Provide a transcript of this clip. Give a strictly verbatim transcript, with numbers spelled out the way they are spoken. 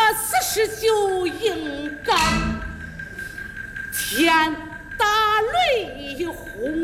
四十九应该天打雷轰